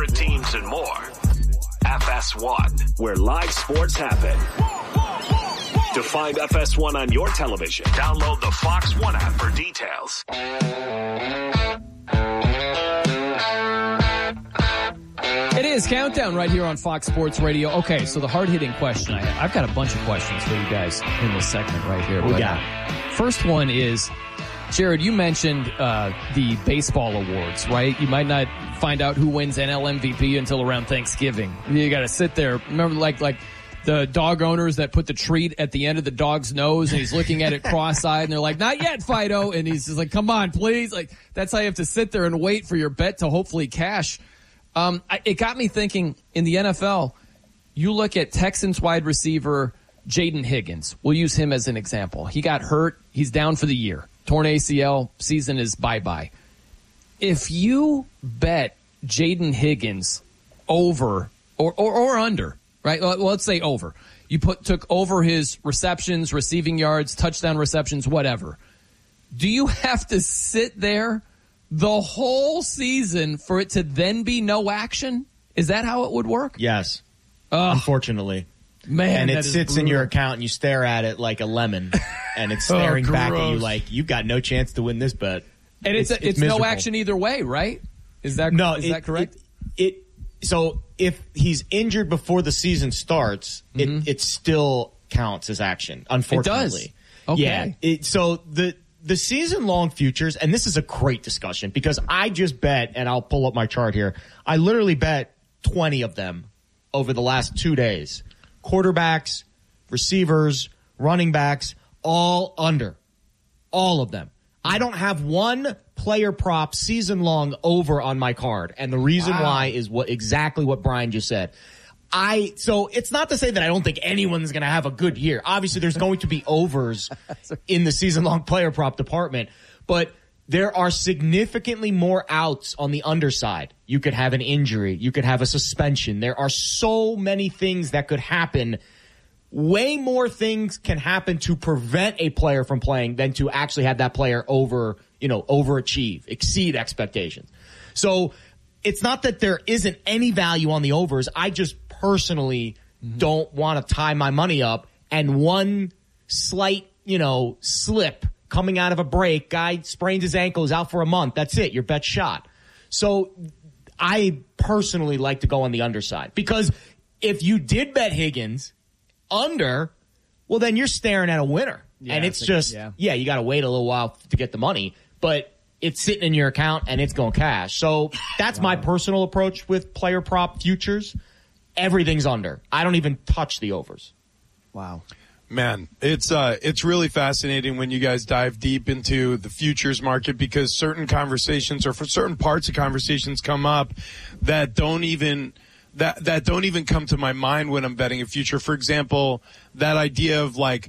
favorite teams, and more. FS1, where live sports happen. To find FS1 on your television, download the Fox One app for details. It is Countdown right here on Fox Sports Radio. Okay, so the hard-hitting question I've got a bunch of questions for you guys in this segment right here. First one is, Jared, you mentioned the baseball awards, right? You might not find out who wins NL MVP until around Thanksgiving. You got to sit there. Remember, like the dog owners that put the treat at the end of the dog's nose, and he's looking at it cross-eyed, and they're like, "Not yet, Fido," and he's just like, "Come on, please!" Like that's how you have to sit there and wait for your bet to hopefully cash. It got me thinking, in the NFL, you look at Texans wide receiver Jaden Higgins. We'll use him as an example. He got hurt. He's down for the year. Torn ACL. Season is bye-bye. If you bet Jaden Higgins over or under, right? Well, let's say over. You took over his receptions, receiving yards, touchdown receptions, whatever. Do you have to sit there the whole season for it to then be no action? Is that how it would work? Yes. Unfortunately. Man, and it sits in your account and you stare at it like a lemon and it's staring back at you like you've got no chance to win this bet. And it's no action either way, right? Is that correct? So if he's injured before the season starts, it still counts as action, unfortunately. It does. Okay. Yeah. So the season-long futures, and this is a great discussion because I just bet, and I'll pull up my chart here, I literally bet 20 of them over the last 2 days. Quarterbacks, receivers, running backs, all under. All of them. I don't have one player prop season-long over on my card, and the reason why is exactly what Brian just said. So it's not to say that I don't think anyone's going to have a good year. Obviously, there's going to be overs in the season-long player prop department, but there are significantly more outs on the underside. You could have an injury. You could have a suspension. There are so many things that could happen. Way more things can happen to prevent a player from playing than to actually have that player overachieve, exceed expectations. So it's not that there isn't any value on the overs. I just personally don't want to tie my money up, and one slight, slip coming out of a break, guy sprains his ankle, is out for a month. That's it. Your bet's shot. So I personally like to go on the underside because if you did bet Higgins under, well, then you're staring at a winner. Yeah, and it's you got to wait a little while to get the money, but it's sitting in your account and it's going cash. So that's my personal approach with player prop futures. Everything's under. I don't even touch the overs. Wow. Man, it's really fascinating when you guys dive deep into the futures market because certain conversations or for certain parts of conversations come up that don't even come to my mind when I'm betting a future. For example, that idea of like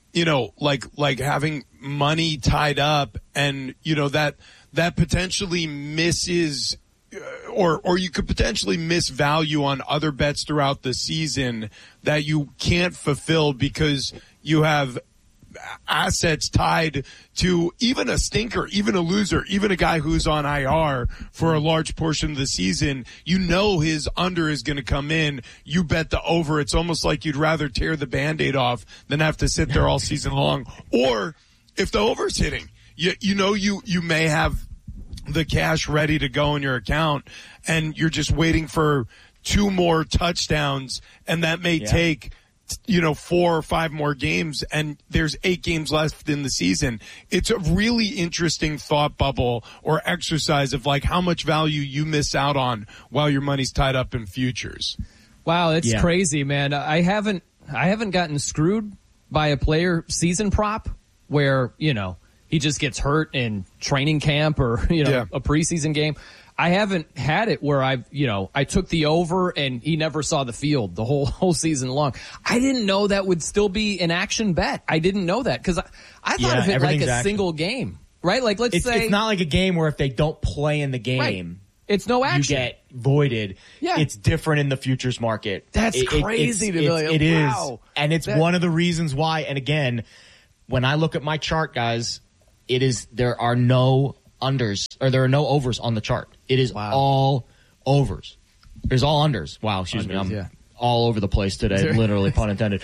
having money tied up and, that potentially misses or you could potentially miss value on other bets throughout the season that you can't fulfill because you have assets tied to even a stinker, even a loser, even a guy who's on IR for a large portion of the season. His under is going to come in. You bet the over. It's almost like you'd rather tear the Band-Aid off than have to sit there all season long. Or if the over's hitting, you may have the cash ready to go in your account and you're just waiting for 2 more touchdowns and that may take 4 or 5 more games and there's 8 games left in the season. It's a really interesting thought bubble or exercise of like how much value you miss out on while your money's tied up in futures. Wow, that's crazy, man. I haven't gotten screwed by a player season prop where, he just gets hurt in training camp or, a preseason game. I haven't had it where I took the over and he never saw the field the whole season long. I didn't know that would still be an action bet. I didn't know that because I thought of it like a single game, right? Like let's say it's not like a game where if they don't play in the game, right. It's no action. You get voided. Yeah. It's different in the futures market. That's crazy to me. It is. And it's one of the reasons why, and again, when I look at my chart, guys, there are no unders or there are no overs on the chart. It is all overs. There's all unders. Wow, excuse me. I'm all over the place today, literally, pun intended.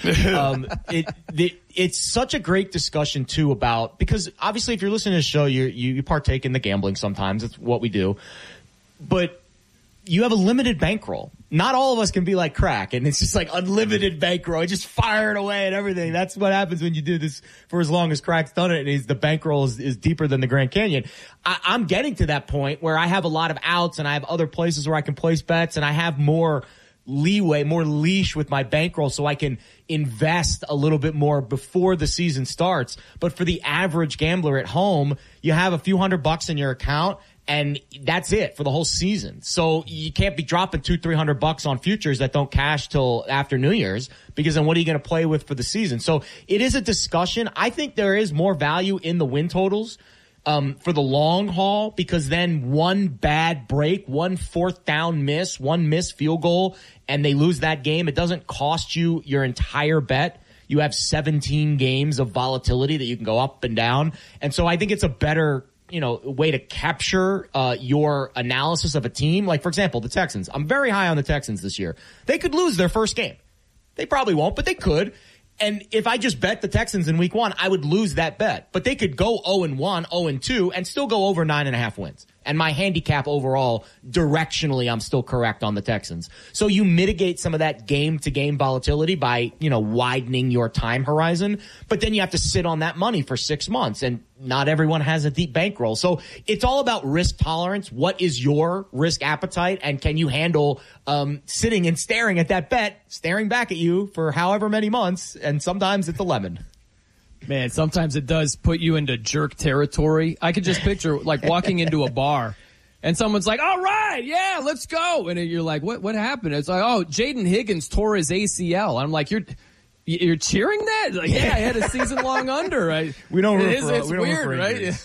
It's such a great discussion, too, about, because obviously if you're listening to the show, you partake in the gambling sometimes. It's what we do. But you have a limited bankroll. Not all of us can be like crack, and it's just like unlimited bankroll. Just fire it away and everything. That's what happens when you do this for as long as crack's done it, and the bankroll is deeper than the Grand Canyon. I'm getting to that point where I have a lot of outs, and I have other places where I can place bets, and I have more leeway, more leash with my bankroll, so I can invest a little bit more before the season starts. But for the average gambler at home, you have a few $100 in your account, and that's it for the whole season. So you can't be dropping $200-300 on futures that don't cash till after New Year's, because then what are you going to play with for the season? So it is a discussion. I think there is more value in the win totals for the long haul, because then one bad break, one fourth down miss, one missed field goal, and they lose that game, it doesn't cost you your entire bet. You have 17 games of volatility that you can go up and down. And so I think it's a better way to capture your analysis of a team. Like, for example, the Texans. I'm very high on the Texans this year. They could lose their first game. They probably won't, but they could. And if I just bet the Texans in week 1, I would lose that bet. But they could go 0-1, 0-2, and still go over 9.5 wins. And my handicap overall, directionally, I'm still correct on the Texans. So you mitigate some of that game-to-game volatility by, widening your time horizon. But then you have to sit on that money for 6 months. And not everyone has a deep bankroll. So it's all about risk tolerance. What is your risk appetite? And can you handle sitting and staring at that bet, staring back at you for however many months? And sometimes it's a lemon. Man, sometimes it does put you into jerk territory. I could just picture like walking into a bar and someone's like, all right, yeah, let's go. And you're like, what happened? It's like, oh, Jaden Higgins tore his ACL. I'm like, you're cheering that? Like, yeah, I had a season-long under. We don't root for it's weird, right?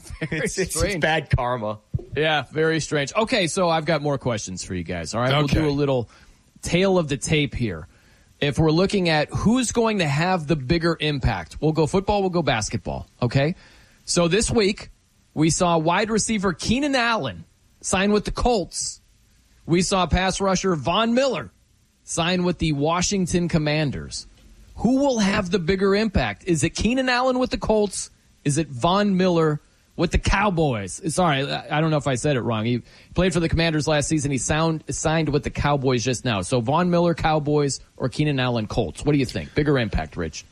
It's bad karma. Yeah, very strange. Okay, so I've got more questions for you guys. All right, We'll do a little tail of the tape here. If we're looking at who's going to have the bigger impact, we'll go football, we'll go basketball, okay? So this week, we saw wide receiver Keenan Allen sign with the Colts. We saw pass rusher Von Miller sign with the Washington Commanders. Who will have the bigger impact? Is it Keenan Allen with the Colts? Is it Von Miller with the Cowboys? Sorry, I don't know if I said it wrong. He played for the Commanders last season. He signed with the Cowboys just now. So Von Miller, Cowboys, or Keenan Allen, Colts? What do you think? Bigger impact, Rich?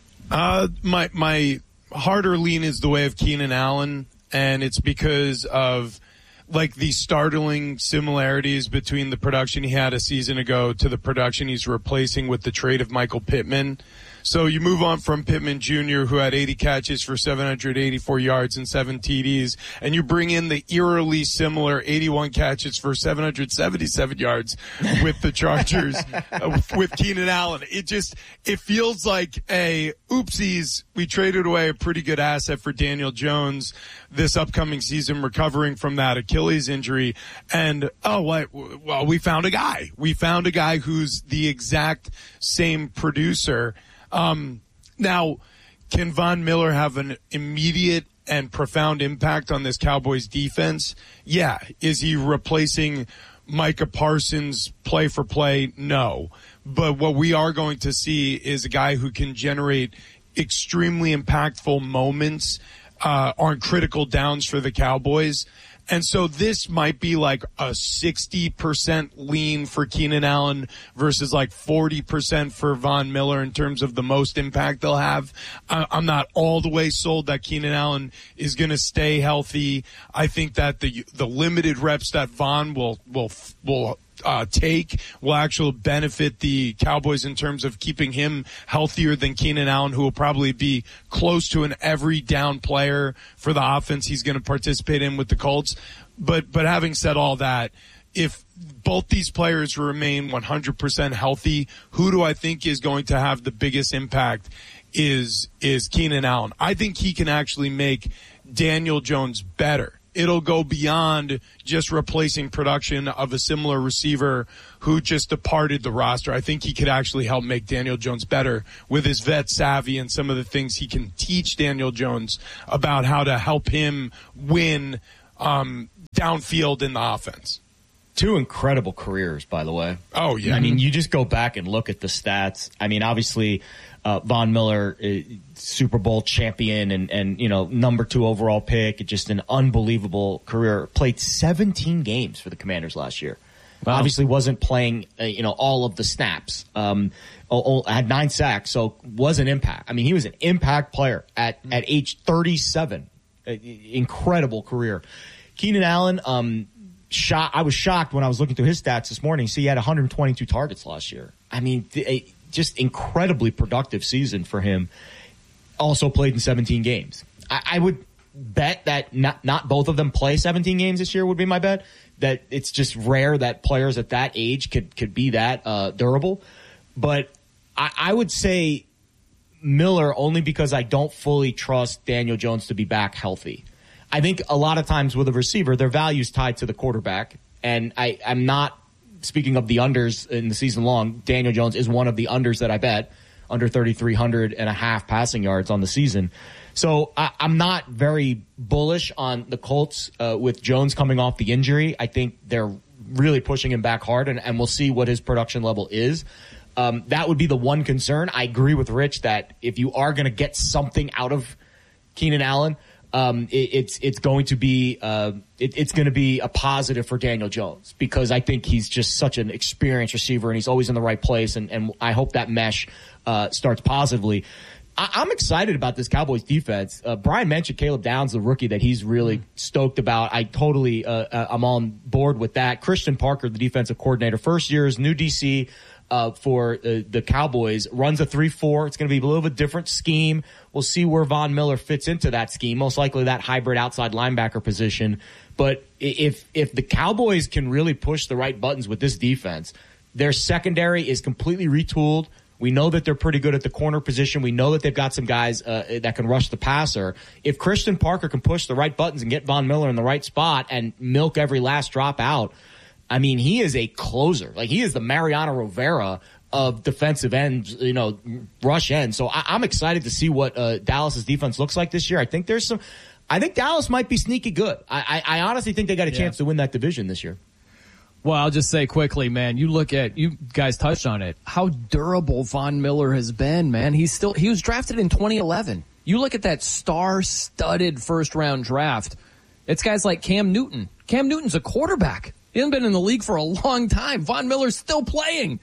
My harder lean is the way of Keenan Allen, and it's because of like the startling similarities between the production he had a season ago to the production he's replacing with the trade of Michael Pittman. So you move on from Pittman Jr., who had 80 catches for 784 yards and 7 TDs, and you bring in the eerily similar 81 catches for 777 yards with the Chargers with Keenan Allen. It feels like oopsies, we traded away a pretty good asset for Daniel Jones this upcoming season, recovering from that Achilles injury. And, we found a guy. We found a guy who's the exact same producer. Now, can Von Miller have an immediate and profound impact on this Cowboys defense? Yeah. Is he replacing Micah Parsons play for play? No. But what we are going to see is a guy who can generate extremely impactful moments on critical downs for the Cowboys. And so this might be like a 60% lean for Keenan Allen versus like 40% for Von Miller in terms of the most impact they'll have. I'm not all the way sold that Keenan Allen is going to stay healthy. I think that the limited reps that Von will take will actually benefit the Cowboys in terms of keeping him healthier than Keenan Allen, who will probably be close to an every down player for the offense he's going to participate in with the Colts. But having said all that, if both these players remain 100% healthy, who do I think is going to have the biggest impact is Keenan Allen. I think he can actually make Daniel Jones better. It'll go beyond just replacing production of a similar receiver who just departed the roster. I think he could actually help make Daniel Jones better with his vet savvy and some of the things he can teach Daniel Jones about how to help him win downfield in the offense. Two incredible careers, by the way. Oh, yeah. I mean, you just go back and look at the stats. I mean, obviously, Von Miller, Super Bowl champion and number 2 overall pick, just an unbelievable career. Played 17 games for the Commanders last year. Wow. Obviously wasn't playing, all of the snaps. Had 9 sacks, so was an impact. I mean, he was an impact player at age 37. Incredible career. Keenan Allen, I was shocked when I was looking through his stats this morning. See, he had 122 targets last year. I mean, just incredibly productive season for him. Also played in 17 games. I would bet that not both of them play 17 games this year would be my bet. That it's just rare that players at that age could be that durable. But I would say Miller only because I don't fully trust Daniel Jones to be back healthy. I think a lot of times with a receiver, their value is tied to the quarterback. And I'm not speaking of the unders in the season long. Daniel Jones is one of the unders that I bet, under 3,300 and a half passing yards on the season. So I'm not very bullish on the Colts with Jones coming off the injury. I think they're really pushing him back hard, and we'll see what his production level is. That would be the one concern. I agree with Rich that if you are going to get something out of Keenan Allen, it's going to be a positive for Daniel Jones because I think he's just such an experienced receiver and he's always in the right place, and I hope that mesh starts positively. I'm excited about this Cowboys defense. Brian mentioned Caleb Downs, the rookie, that he's really stoked about. I totally I'm on board with that. Christian Parker, the defensive coordinator, first year's new DC for the Cowboys, runs a 3-4. It's going to be a little bit different scheme. We'll see where Von Miller fits into that scheme. Most likely that hybrid outside linebacker position. But if the Cowboys can really push the right buttons with this defense, their secondary is completely retooled. We know that they're pretty good at the corner position. We know that they've got some guys that can rush the passer. If Christian Parker can push the right buttons and get Von Miller in the right spot and milk every last drop out, I mean, he is a closer. Like, he is the Mariano Rivera of defensive ends, rush end. So I'm excited to see what Dallas's defense looks like this year. I think Dallas might be sneaky good. I honestly think they got a chance to win that division this year. Well, I'll just say quickly, man, you guys touched on it, how durable Von Miller has been, man. He was drafted in 2011. You look at that star-studded first-round draft, it's guys like Cam Newton. Cam Newton's a quarterback. He hasn't been in the league for a long time. Von Miller's still playing.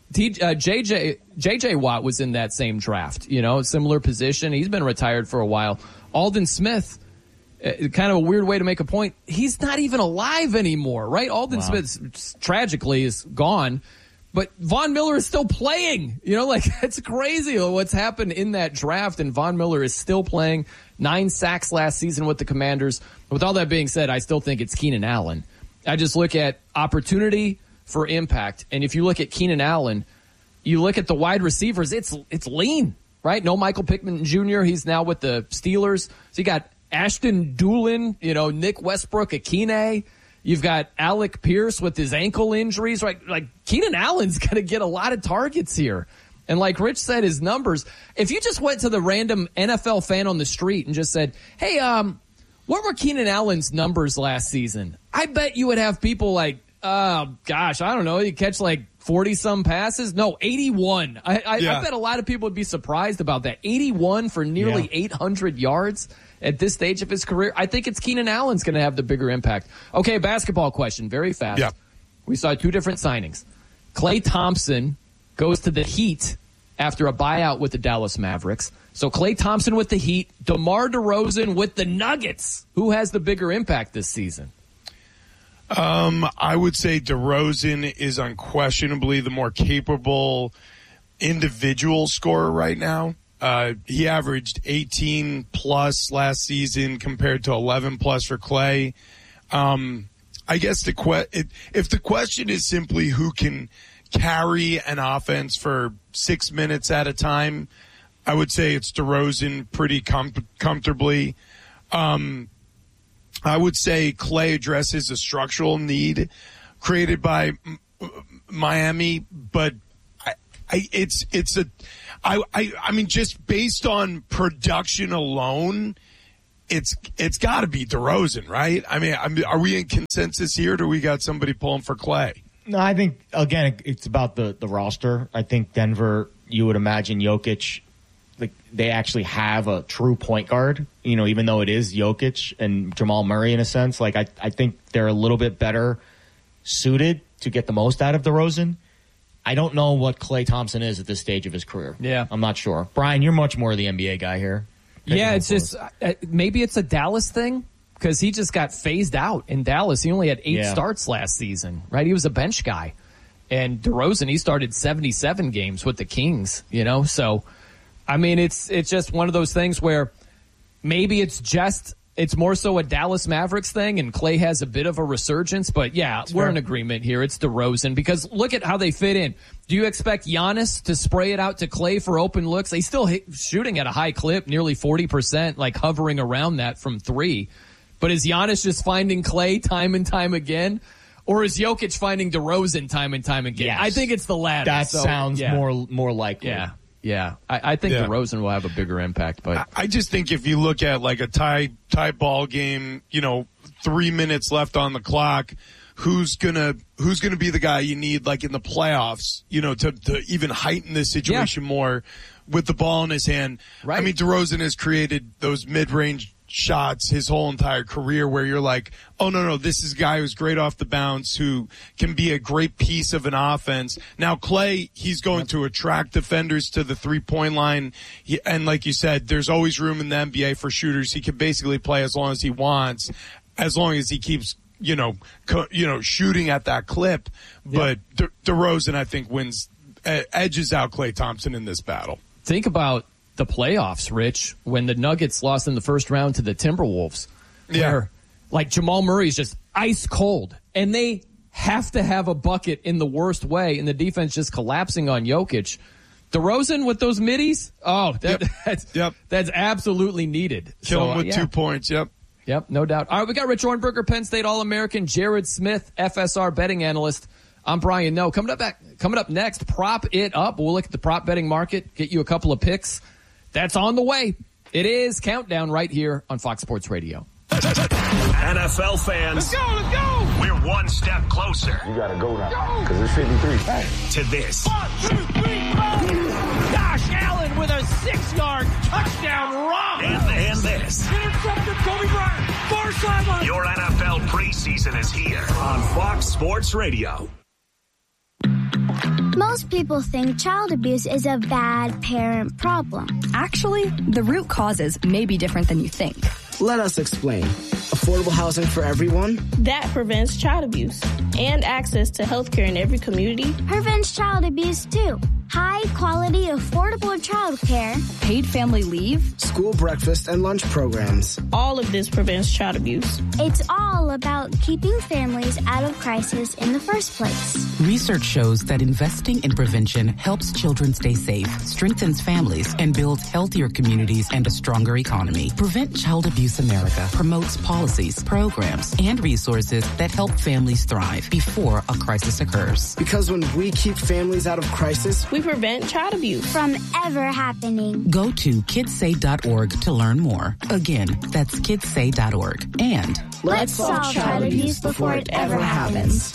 J.J. Watt was in that same draft, similar position. He's been retired for a while. Aldon Smith, kind of a weird way to make a point. He's not even alive anymore, right? Aldon Smith, tragically, is gone. But Von Miller is still playing. It's crazy what's happened in that draft, and Von Miller is still playing. 9 sacks last season with the Commanders. With all that being said, I still think it's Keenan Allen. I just look at opportunity for impact. And if you look at Keenan Allen, you look at the wide receivers, it's lean, right? No Michael Pittman Jr. He's now with the Steelers. So you got Ashton Doolin, Nick Westbrook-Akine. You've got Alec Pierce with his ankle injuries, right? Like, Keenan Allen's going to get a lot of targets here. And like Rich said, his numbers, if you just went to the random NFL fan on the street and just said, hey, what were Keenan Allen's numbers last season? I bet you would have people like, gosh, I don't know. You catch like 40-some passes? No, 81. I bet a lot of people would be surprised about that. 81 for nearly 800 yards at this stage of his career. I think it's Keenan Allen's going to have the bigger impact. Okay, basketball question, very fast. Yeah. We saw 2 different signings. Klay Thompson goes to the Heat after a buyout with the Dallas Mavericks. So Klay Thompson with the Heat, DeMar DeRozan with the Nuggets. Who has the bigger impact this season? I would say DeRozan is unquestionably the more capable individual scorer right now. He averaged 18 plus last season compared to 11 plus for Klay. I guess if the question is simply who can carry an offense for 6 minutes at a time, I would say it's DeRozan pretty comfortably. I would say Klay addresses a structural need created by Miami, but I mean, just based on production alone, it's got to be DeRozan, right? I mean, are we in consensus here, or do we got somebody pulling for Clay? No, I think, again, it's about the roster. I think Denver, you would imagine Jokic, like, they actually have a true point guard, even though it is Jokic and Jamal Murray in a sense. Like, I think they're a little bit better suited to get the most out of DeRozan. I don't know what Klay Thompson is at this stage of his career. Yeah. I'm not sure. Brian, you're much more the NBA guy here. Yeah, it's just maybe it's a Dallas thing because he just got phased out in Dallas. He only had 8 starts last season, right? He was a bench guy. And DeRozan, he started 77 games with the Kings, So, I mean, it's just one of those things where maybe it's more so a Dallas Mavericks thing, and Klay has a bit of a resurgence. But, yeah, we're in agreement here. It's DeRozan because look at how they fit in. Do you expect Giannis to spray it out to Klay for open looks? He's still shooting at a high clip, nearly 40%, like hovering around that from 3. But is Giannis just finding Klay time and time again? Or is Jokic finding DeRozan time and time again? Yes. I think it's the latter. That sounds more likely. Yeah. I think DeRozan will have a bigger impact. But I just think if you look at like a tie ball game, 3 minutes left on the clock, who's gonna be the guy you need like in the playoffs, to even heighten this situation more with the ball in his hand. Right. I mean, DeRozan has created those mid-range shots his whole entire career where you're like, oh, no, this is a guy who's great off the bounce, who can be a great piece of an offense. Now, Klay, he's going to attract defenders to the three-point line. And like you said, there's always room in the NBA for shooters. He can basically play as long as he wants, as long as he keeps, shooting at that clip. But DeRozan, I think, edges out Klay Thompson in this battle. Think about the playoffs, Rich, when the Nuggets lost in the first round to the Timberwolves. Where, like, Jamal Murray's just ice cold, and they have to have a bucket in the worst way, and the defense just collapsing on Jokic. DeRozan with those middies, that's absolutely needed. Kill him with 2 points, Yep, no doubt. All right, we got Rich Ornberger, Penn State All-American, Jared Smith, FSR betting analyst. I'm Brian Noe. Coming up next, Prop It Up. We'll look at the prop betting market, get you a couple of picks. That's on the way. It is Countdown right here on Fox Sports Radio. NFL fans, let's go! We're one step closer. You gotta go now, because it's 53. Hey. To this. 1, 2, 3, 4. Josh Allen with a 6-yard touchdown run. And this. Intercepted Kobe Bryant. Far sideline. Your NFL preseason is here on Fox Sports Radio. Most people think child abuse is a bad parent problem. Actually, the root causes may be different than you think. Let us explain. Affordable housing for everyone? That prevents child abuse. And access to health care in every community. Prevents child abuse, too. High quality, affordable child care. Paid family leave. School breakfast and lunch programs. All of this prevents child abuse. It's all about keeping families out of crisis in the first place. Research shows that investing in prevention helps children stay safe, strengthens families, and builds healthier communities and a stronger economy. Prevent Child Abuse America promotes policies, programs, and resources that help families thrive before a crisis occurs. Because when we keep families out of crisis, we prevent child abuse from ever happening. Go to kidsay.org to learn more. Again, that's kidsay.org. And let's solve child abuse before it ever happens.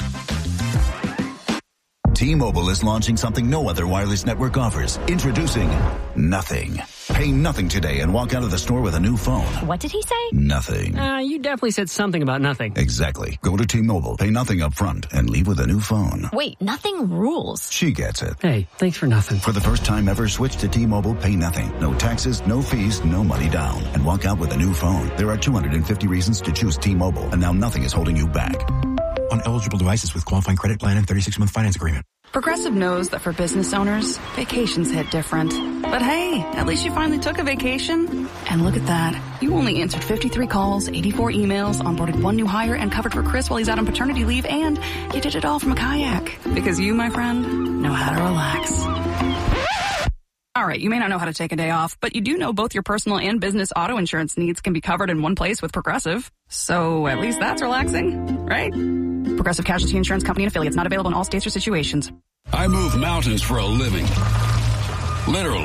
T-Mobile is launching something no other wireless network offers. Introducing Nothing. Pay nothing today and walk out of the store with a new phone. What did he say? Nothing. You definitely said something about nothing. Exactly. Go to T-Mobile, pay nothing up front, and leave with a new phone. Wait, nothing rules. She gets it. Hey, thanks for nothing. For the first time ever, switch to T-Mobile, pay nothing. No taxes, no fees, no money down. And walk out with a new phone. There are 250 reasons to choose T-Mobile, and now nothing is holding you back. On eligible devices with qualifying credit plan and 36-month finance agreement. Progressive knows that for business owners, vacations hit different. But hey, at least you finally took a vacation. And look at that. You only answered 53 calls, 84 emails, onboarded 1 new hire, and covered for Chris while he's out on paternity leave, and you did it all from a kayak. Because you, my friend, know how to relax. All right, you may not know how to take a day off, but you do know both your personal and business auto insurance needs can be covered in one place with Progressive. So at least that's relaxing, right? Progressive Casualty Insurance Company and affiliates, not available in all states or situations. I move mountains for a living. Literally.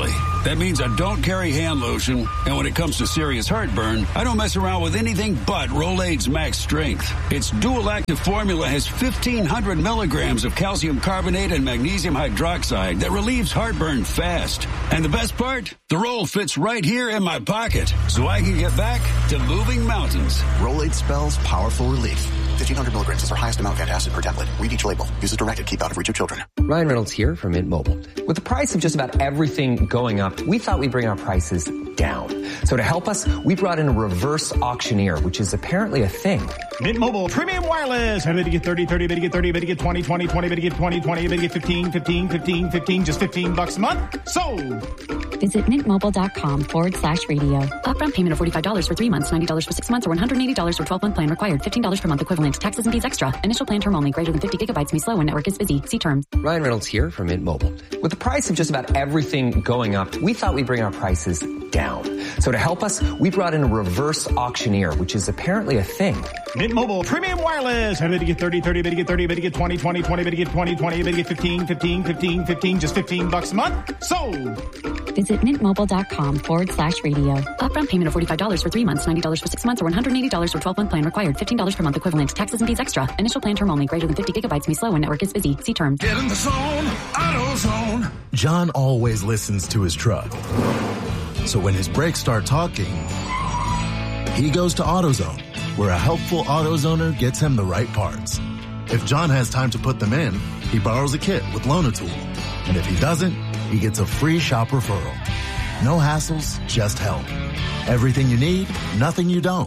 That means I don't carry hand lotion, and when it comes to serious heartburn, I don't mess around with anything but Rolaids Max Strength. Its dual-active formula has 1,500 milligrams of calcium carbonate and magnesium hydroxide that relieves heartburn fast. And the best part? The roll fits right here in my pocket, so I can get back to moving mountains. Rolaids spells powerful relief. 1,500 milligrams is our highest amount of antacid per tablet. Read each label. Use as directed. Keep out of reach of children. Ryan Reynolds here from Mint Mobile. With the price of just about everything going up, we thought we'd bring our prices down. So to help us, we brought in a reverse auctioneer, which is apparently a thing. Mint Mobile Premium Wireless. How did you get 30, 30, bid you get 30, bid you get 20, 20, 20, bid you get 20, 20, bid you get 15, 15, 15, 15, just $15 a month? Sold! Visit mintmobile.com/radio. Upfront payment of $45 for 3 months, $90 for 6 months, or $180 for 12-month plan required. $15 per month equivalent. Taxes and fees extra. Initial plan term only. Greater than 50 gigabytes may slow when network is busy. See terms. Ryan Reynolds here from Mint Mobile. With the price of just about everything going up, we thought we'd bring our prices down. So to help us, we brought in a reverse auctioneer, which is apparently a thing. Mint Mobile Premium Wireless. How did you get 30, 30, bid you get 30, bid you get 20, 20, 20, bid you get 20, 20, bid you get 15, 15, 15, 15, just $15 a month? Sold! Visit mintmobile.com/radio. Upfront payment of $45 for 3 months, $90 for 6 months, or $180 for 12-month plan required. $15 per month equivalent. Taxes and fees extra. Initial plan term only. Greater than 50 gigabytes may slow when network is busy. See terms. Get in the zone. AutoZone. John always listens to his truck. So when his brakes start talking, he goes to AutoZone, where a helpful AutoZoner gets him the right parts. If John has time to put them in, he borrows a kit with Loan-A-Tool. And if he doesn't, he gets a free shop referral. No hassles, just help. Everything you need, nothing you don't.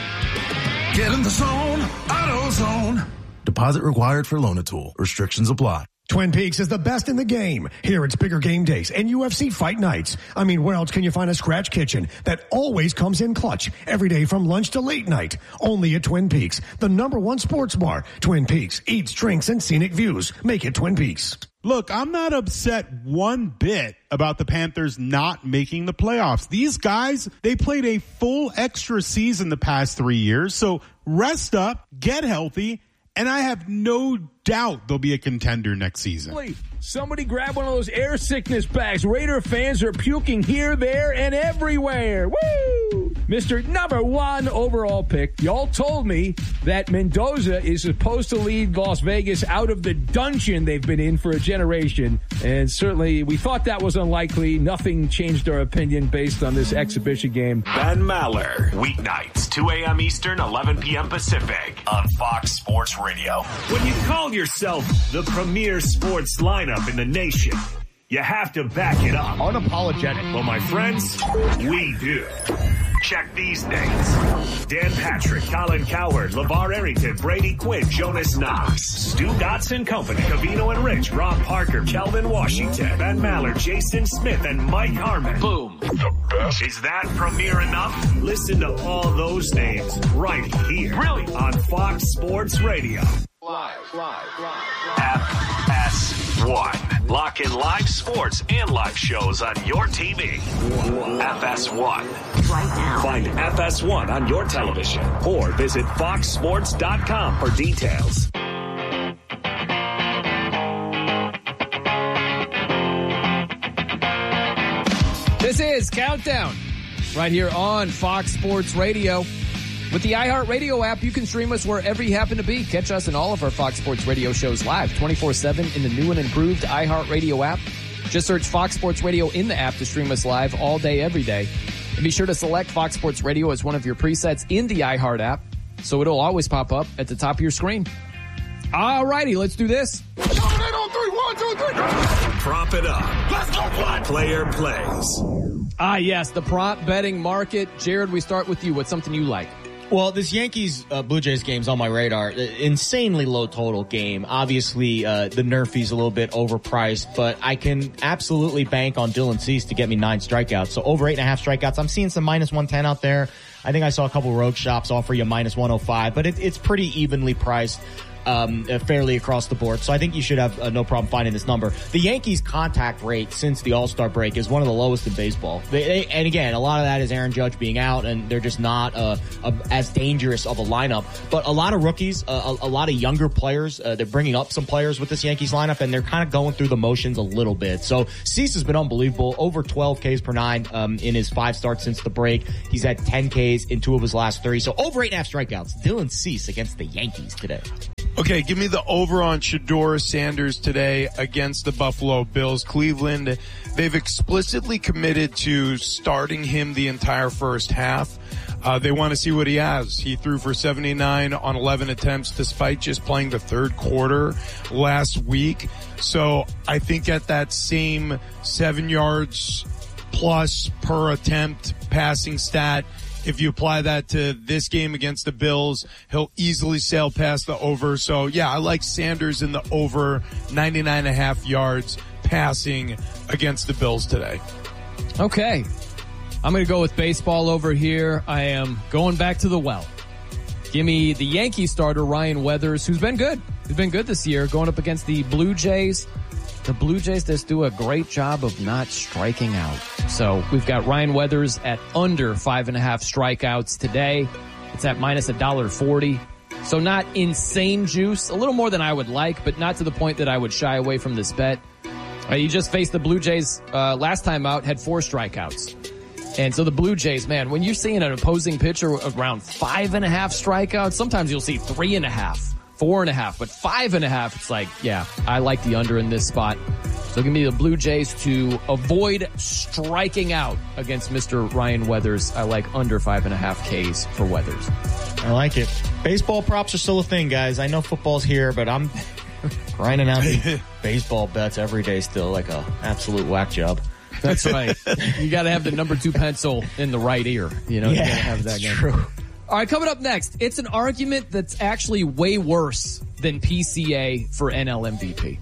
Get in the zone, AutoZone. Deposit required for Loan-A-Tool. Restrictions apply. Twin Peaks is the best in the game. Here it's bigger game days and UFC fight nights. I mean, where else can you find a scratch kitchen that always comes in clutch every day from lunch to late night? Only at Twin Peaks, the #1 sports bar. Twin Peaks, eats, drinks, and scenic views. Make it Twin Peaks. Look, I'm not upset one bit about the Panthers not making the playoffs. These guys, they played a full extra season the past 3 years. So rest up, get healthy, and I have no doubt they'll be a contender next season. Somebody grab one of those air sickness bags. Raider fans are puking here, there, and everywhere. Woo! Mr. #1 overall pick. Y'all told me that Mendoza is supposed to lead Las Vegas out of the dungeon they've been in for a generation. And certainly we thought that was unlikely. Nothing changed our opinion based on this exhibition game. Ben Maller, weeknights, 2 a.m. Eastern, 11 p.m. Pacific on Fox Sports Radio. When you call yourself the premier sports lineup in the nation, you have to back it up. Unapologetic. Well, my friends, we do. Check these names: Dan Patrick, Colin Cowherd, LeVar Arrington, Brady Quinn, Jonas Knox, Stu Dotson Company, Covino and Rich, Rob Parker, Kelvin Washington, Ben Maller, Jason Smith, and Mike Harmon. Boom. The best. Is that premier enough? Listen to all those names right here. Really? On Fox Sports Radio. Live. FS1. Lock in live sports and live shows on your TV. FS1. Right now. Find FS1 on your television or visit foxsports.com for details. This is Countdown right here on Fox Sports Radio. With the iHeartRadio app, you can stream us wherever you happen to be. Catch us in all of our Fox Sports Radio shows live 24/7 in the new and improved iHeartRadio app. Just search Fox Sports Radio in the app to stream us live all day, every day. And be sure to select Fox Sports Radio as one of your presets in the iHeart app, so it'll always pop up at the top of your screen. All righty, let's do this. Prop it up. Let's go play. Player plays. Yes, the prop betting market. Jared, we start with you. What's something you like? Well, this Yankees Blue Jays game's on my radar. Insanely low total game. Obviously, the Nerfies a little bit overpriced, but I can absolutely bank on Dylan Cease to get me 9 strikeouts. So over 8.5 strikeouts. I'm seeing some -110 out there. I think I saw a couple rogue shops offer you -105, but it's pretty evenly priced. fairly across the board. So I think you should have no problem finding this number. The Yankees' contact rate since the All-Star break is one of the lowest in baseball. And again, a lot of that is Aaron Judge being out, and they're just not as dangerous of a lineup. But a lot of rookies, a lot of younger players, they're bringing up some players with this Yankees lineup, and they're kind of going through the motions a little bit. So Cease has been unbelievable. Over 12 Ks per 9 in his 5 starts since the break. He's had 10 Ks in 2 of his last 3. So over 8.5 strikeouts. Dylan Cease against the Yankees today. Okay, give me the over on Shedeur Sanders today against the Buffalo Bills. Cleveland, they've explicitly committed to starting him the entire first half. They want to see what he has. He threw for 79 on 11 attempts despite just playing the third quarter last week. So I think at that same 7 yards plus per attempt passing stat, if you apply that to this game against the Bills, he'll easily sail past the over. So, yeah, I like Sanders in the over 99.5 yards passing against the Bills today. Okay. I'm going to go with baseball over here. I am going back to the well. Give me the Yankee starter, Ryan Weathers, who's been good. He's been good this year, going up against the Blue Jays. The Blue Jays just do a great job of not striking out. So we've got Ryan Weathers at under 5.5 strikeouts today. It's at minus $1.40. So not insane juice. A little more than I would like, but not to the point that I would shy away from this bet. He just faced the Blue Jays last time out, had 4 strikeouts. And so the Blue Jays, man, when you're seeing an opposing pitcher around 5.5 strikeouts, sometimes you'll see 3.5. 4.5, but 5.5, it's like, yeah, I like the under in this spot. So give me the Blue Jays to avoid striking out against Mr. Ryan Weathers. I like under 5.5 Ks for Weathers. I like it. Baseball props are still a thing, guys. I know football's here, but I'm grinding out baseball bets every day still like a absolute whack job. That's right. You got to have the number 2 pencil in the right ear. You know, yeah, you got to have that. That's true. All right, coming up next, it's an argument that's actually way worse than PCA for NL MVP.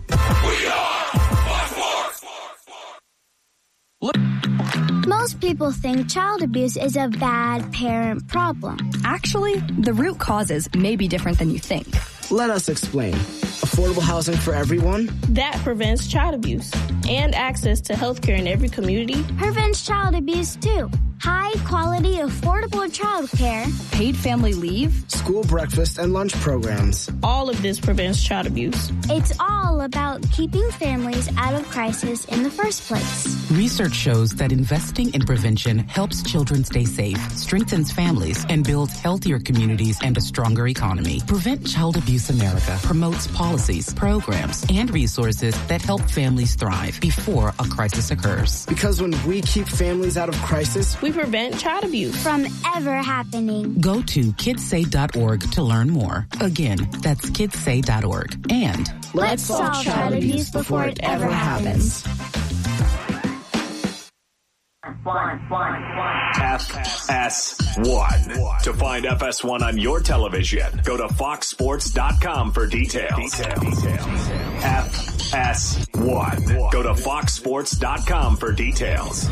Most people think child abuse is a bad parent problem. Actually, the root causes may be different than you think. Let us explain. Affordable housing for everyone? That prevents child abuse and access to health care in every community. Prevents child abuse, too. High-quality, affordable child care. Paid family leave. School breakfast and lunch programs. All of this prevents child abuse. It's all about keeping families out of crisis in the first place. Research shows that investing in prevention helps children stay safe, strengthens families, and builds healthier communities and a stronger economy. Prevent Child Abuse America promotes policies, programs, and resources that help families thrive before a crisis occurs. Because when we keep families out of crisis, we prevent child abuse from ever happening. Go to kidssay.org to learn more. Again, that's kidssay.org. And let's solve child abuse before it ever happens. FS1. To find FS1 on your television, go to foxsports.com for details. FS1. Go to foxsports.com for details.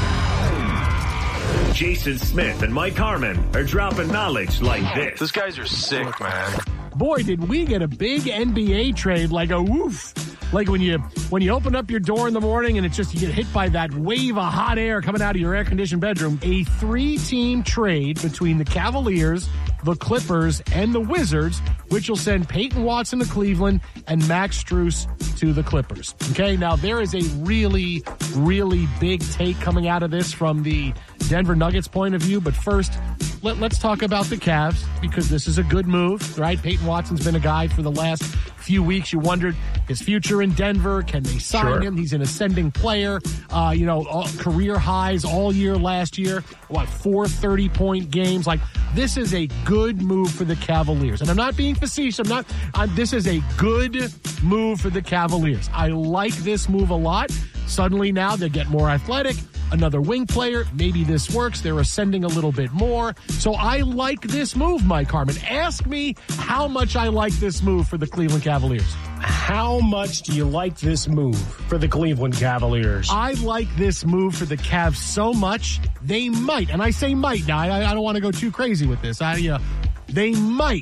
Jason Smith and Mike Harmon are dropping knowledge like this. Those guys are sick, man. Boy, did we get a big NBA trade, like a woof. Like when you open up your door in the morning and it's just you get hit by that wave of hot air coming out of your air-conditioned bedroom. A 3-team trade between the Cavaliers, the Clippers, and the Wizards, which will send Peyton Watson to Cleveland and Max Strus to the Clippers. Okay, now there is a really, really big take coming out of this from the Denver Nuggets point of view. But first, let's talk about the Cavs, because this is a good move, right? Peyton Watson's been a guy for the last few weeks. You wondered his future in Denver. Can they sign him? He's an ascending player. Career highs all year last year. 4 30-point games. Like, this is a good move for the Cavaliers. And I'm not being facetious. This is a good move for the Cavaliers. I like this move a lot. Suddenly now they get more athletic. Another wing player. Maybe this works. They're ascending a little bit more. So I like this move, Mike Harmon. Ask me how much I like this move for the Cleveland Cavaliers. How much do you like this move for the Cleveland Cavaliers? I like this move for the Cavs so much, they might, and I say might now, I don't want to go too crazy with this. They might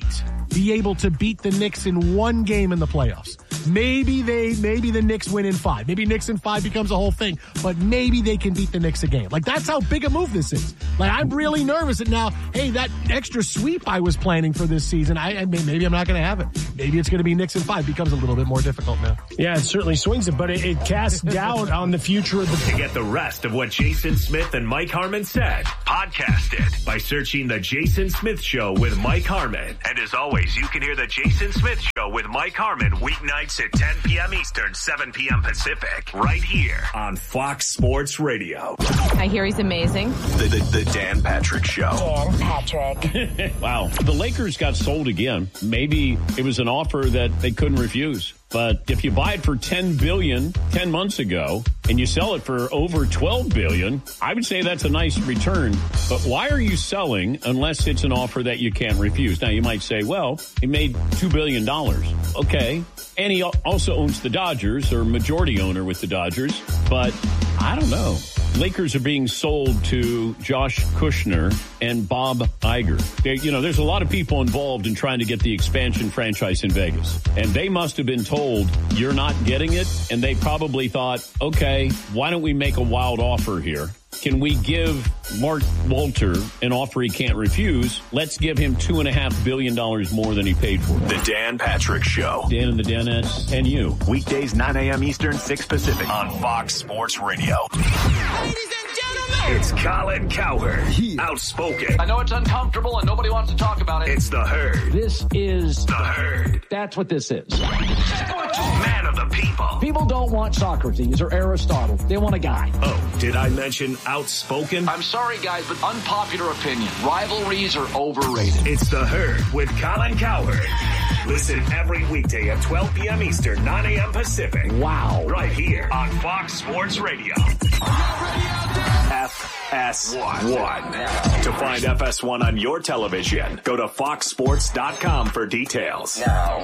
be able to beat the Knicks in one game in the playoffs. Maybe the Knicks win in 5. Maybe Knicks in 5 becomes a whole thing, but maybe they can beat the Knicks a game. Like, that's how big a move this is. Like, I'm really nervous that now, hey, that extra sweep I was planning for this season, maybe I'm not going to have it. Maybe it's going to be Knicks in 5. Becomes a little bit more difficult now. Yeah, it certainly swings it, but it casts doubt on the future of the... To get the rest of what Jason Smith and Mike Harmon said, podcast it by searching The Jason Smith Show with Mike Harmon. And as always, you can hear The Jason Smith Show with Mike Harmon weeknights at 10 p.m. Eastern, 7 p.m. Pacific, right here on Fox Sports Radio. I hear he's amazing. The Dan Patrick Show. Dan Patrick. Wow. The Lakers got sold again. Maybe it was an offer that they couldn't refuse. But if you buy it for $10 billion 10 months ago and you sell it for over $12 billion, I would say that's a nice return. But why are you selling unless it's an offer that you can't refuse? Now, you might say, well, he made $2 billion. Okay. And he also owns the Dodgers, or majority owner with the Dodgers. But I don't know. Lakers are being sold to Josh Kushner and Bob Iger. There's a lot of people involved in trying to get the expansion franchise in Vegas. And they must have been told, you're not getting it. And they probably thought, okay, why don't we make a wild offer here? Can we give Mark Walter an offer he can't refuse? Let's give him $2.5 billion more than he paid for. The Dan Patrick Show. Dan and the Danettes and you. Weekdays, 9 a.m. Eastern, 6 Pacific on Fox Sports Radio. It's Colin Cowherd. Outspoken. I know it's uncomfortable and nobody wants to talk about it. It's The Herd. This is The Herd. That's what this is. Man of the people. People don't want Socrates or Aristotle. They want a guy. Oh, did I mention outspoken? I'm sorry, guys, but unpopular opinion. Rivalries are overrated. It's The Herd with Colin Cowherd. Listen every weekday at 12 p.m. Eastern, 9 a.m. Pacific. Wow. Right here on Fox Sports Radio. FS1. To find FS1 on your television, go to foxsports.com for details. Now.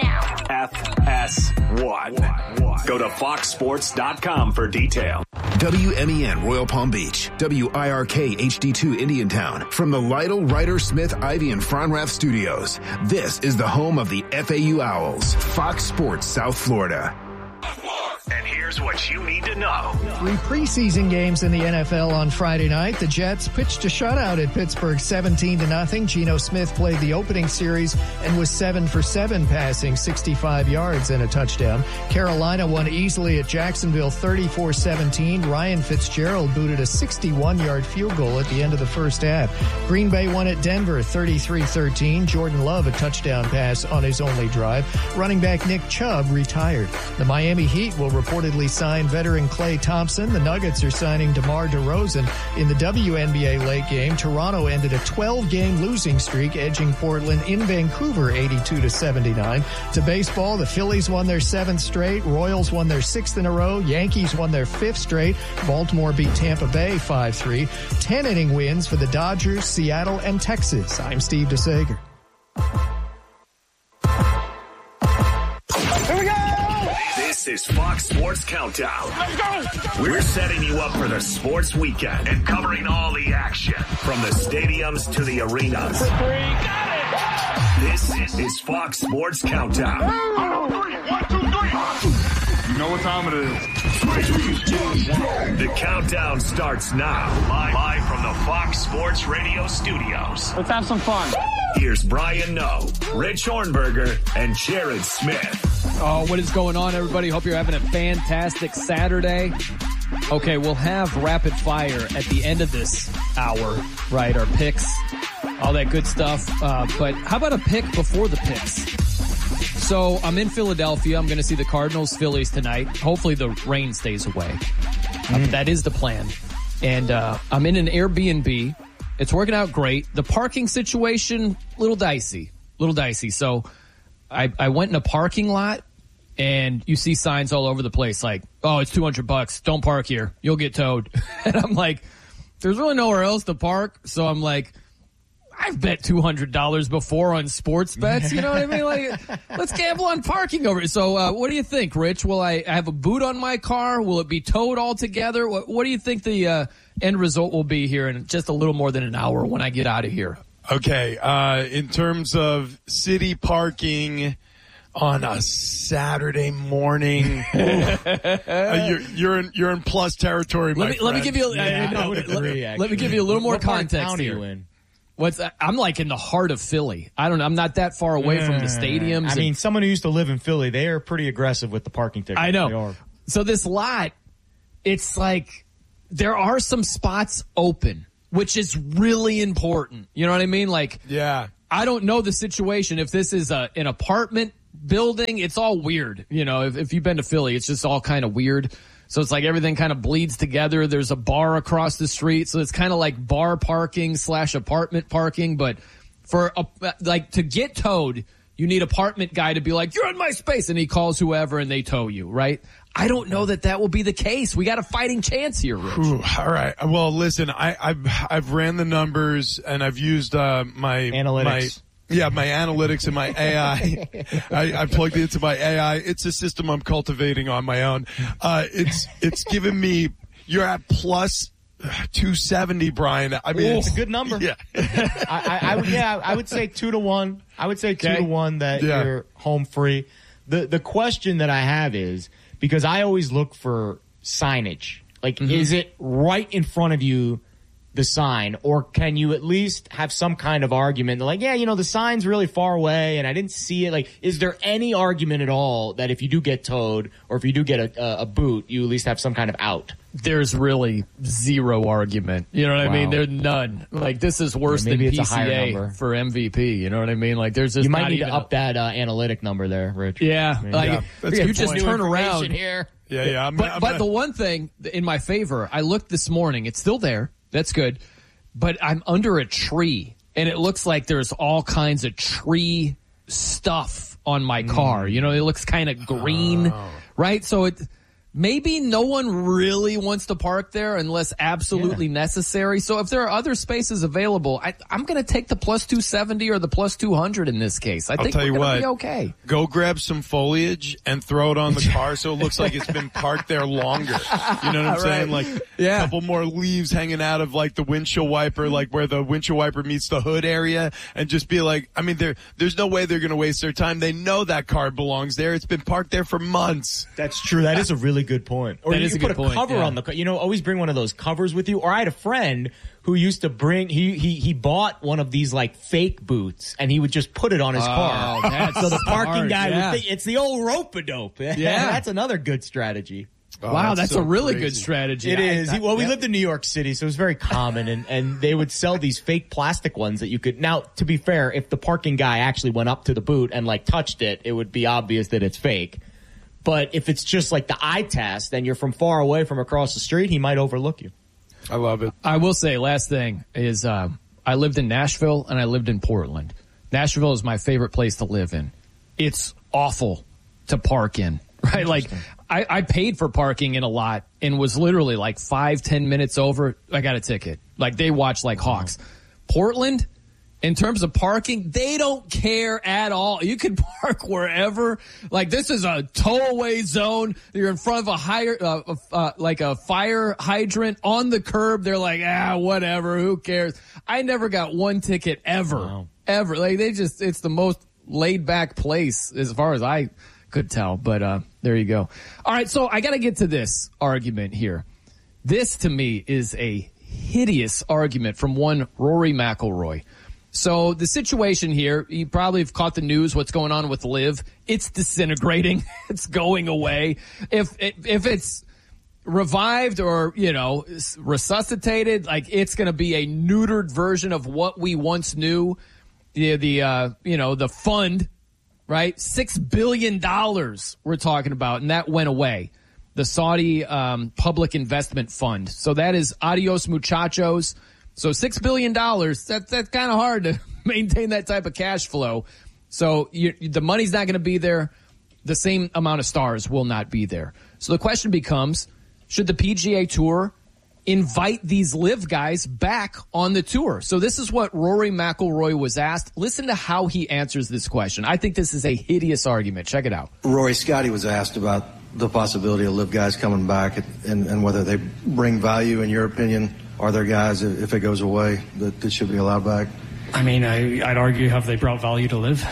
FS1. Go to foxsports.com for details. WMEN Royal Palm Beach, WIRK HD2 Indiantown. From the Lytle, Ryder, Smith, Ivy, and Fronrath studios, this is the home of the FAU Owls, Fox Sports South Florida. And here's what you need to know. 3 preseason games in the NFL on Friday night. The Jets pitched a shutout at Pittsburgh 17-0. Geno Smith played the opening series and was 7 for 7 passing, 65 yards and a touchdown. Carolina won easily at Jacksonville 34-17. Ryan Fitzgerald booted a 61-yard field goal at the end of the first half. Green Bay won at Denver 33-13. Jordan Love a touchdown pass on his only drive. Running back Nick Chubb retired. The Miami Heat will reportedly sign veteran Klay Thompson. The Nuggets are signing DeMar DeRozan. In the WNBA late game, Toronto ended a 12-game losing streak, edging Portland in Vancouver 82-79. To baseball, the Phillies won their 7th straight. Royals won their 6th in a row. Yankees won their 5th straight. Baltimore beat Tampa Bay 5-3. 10-inning wins for the Dodgers, Seattle, and Texas. I'm Steve DeSager. This is Fox Sports Countdown. Let's go! We're setting you up for the sports weekend and covering all the action from the stadiums to the arenas. For 3, got it! This is Fox Sports Countdown. 1, 2, 3. You know what time it is. 3, 2, 1. The countdown starts now. Live from the Fox Sports Radio studios. Let's have some fun. Here's Brian Noe, Rich Hornberger, and Jared Smith. Oh, what is going on, everybody? Hope you're having a fantastic Saturday. Okay, we'll have rapid fire at the end of this hour, right? Our picks, all that good stuff. But how about a pick before the picks? So I'm in Philadelphia. I'm going to see the Cardinals-Phillies tonight. Hopefully the rain stays away. That is the plan. And I'm in an Airbnb. It's working out great. The parking situation, little dicey. So I went in a parking lot, and you see signs all over the place like, oh, it's $200. Don't park here. You'll get towed. And I'm like, there's really nowhere else to park. So I'm like, I've bet $200 before on sports bets. You know what I mean? Like, let's gamble on parking over it. So what do you think, Rich? Will I have a boot on my car? Will it be towed altogether? What do you think the end result will be here in just a little more than an hour when I get out of here? Okay, in terms of city parking on a Saturday morning, you're in plus territory. Let me give you. Let me give you a little more context here. I'm like in the heart of Philly. I don't know. I'm not that far away from the stadiums. I mean, someone who used to live in Philly, they are pretty aggressive with the parking tickets. I know. So this lot, it's like there are some spots open, which is really important. You know what I mean? Like, yeah. I don't know the situation. If this is an apartment building, it's all weird. You know, if you've been to Philly, it's just all kind of weird. So it's like everything kind of bleeds together. There's a bar across the street. So it's kind of like bar parking / apartment parking. But to get towed, you need apartment guy to be like, you're in my space. And he calls whoever and they tow you, right? I don't know that will be the case. We got a fighting chance here, Rich. All right. Well, listen, I've ran the numbers and I've used my analytics. My analytics and my AI. I plugged it into my AI. It's a system I'm cultivating on my own. It's given me, you're at plus 270, Brian. I mean, it's a good number. Yeah. I would say 2-1. I would say 2-1 that you're home free. The question that I have is, because I always look for signage. Like, is it right in front of you, the sign, or can you at least have some kind of argument like, the sign's really far away and I didn't see it. Like, is there any argument at all that if you do get towed or if you do get a boot, you at least have some kind of out? There's really zero argument. You know what I mean? There's none. Like, this is worse than PCA for MVP. You know what I mean? Like, there's just you might need to up that analytic number there, Rich. Yeah. You just turn around here. Yeah. But the one thing in my favor, I looked this morning. It's still there. That's good. But I'm under a tree, and it looks like there's all kinds of tree stuff on my car. You know, it looks kind of green, right? So maybe no one really wants to park there unless absolutely necessary. So if there are other spaces available, I'm going to take the plus 270 or the plus 200 in this case. I think we're going to be okay. Go grab some foliage and throw it on the car so it looks like it's been parked there longer. You know what I'm saying? Like a couple more leaves hanging out of like the windshield wiper, like where the windshield wiper meets the hood area, and just be like, I mean, there's no way they're going to waste their time. They know that car belongs there. It's been parked there for months. That's true. That is a really good point. Or you put a cover on the car. Always bring one of those covers with you. Or I had a friend who used to bring, he bought one of these like fake boots and he would just put it on his car. So the parking guy would think it's the old rope-a-dope. Yeah. That's another good strategy. Wow, that's so a really good strategy. It is. We lived in New York City, so it was very common, and they would sell these fake plastic ones that you could. Now, to be fair, if the parking guy actually went up to the boot and like touched it, it would be obvious that it's fake. But if it's just like the eye test and you're from far away from across the street, he might overlook you. I love it. I will say, last thing is, I lived in Nashville and I lived in Portland. Nashville is my favorite place to live in. It's awful to park in, right? Like, I paid for parking in a lot and was literally like 5-10 minutes over. I got a ticket. Like, they watch like hawks. Portland, in terms of parking, they don't care at all. You can park wherever. Like, this is a tow-away zone. You're in front of a fire hydrant on the curb. They're like, whatever. Who cares? I never got one ticket ever. Wow. Ever. Like, it's the most laid-back place as far as I could tell. But there you go. All right, so I got to get to this argument here. This, to me, is a hideous argument from one Rory McIlroy. So the situation here, you probably have caught the news, what's going on with LIV. It's disintegrating. It's going away. If it's revived or, resuscitated, like, it's going to be a neutered version of what we once knew. The fund, right? $6 billion we're talking about, and that went away. The Saudi Public Investment Fund. So that is adios muchachos. So $6 billion, that's kind of hard to maintain that type of cash flow. So the money's not going to be there. The same amount of stars will not be there. So the question becomes, should the PGA Tour invite these LIV guys back on the tour? So this is what Rory McIlroy was asked. Listen to how he answers this question. I think this is a hideous argument. Check it out. Rory, Scotty was asked about the possibility of LIV guys coming back and whether they bring value, in your opinion. Are there guys, if it goes away, that should be allowed back? I mean, I'd argue, have they brought value to Liv?